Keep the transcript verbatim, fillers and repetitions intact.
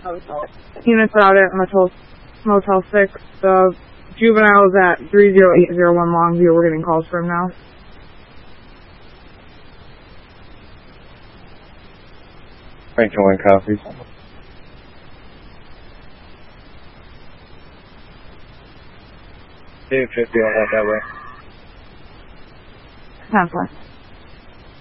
Units out at Motel, Motel six. The juvenile's at three zero eight zero one Longview. We're getting calls for him now. Rankin one copies. two fifty, I'll head that way. ten plus.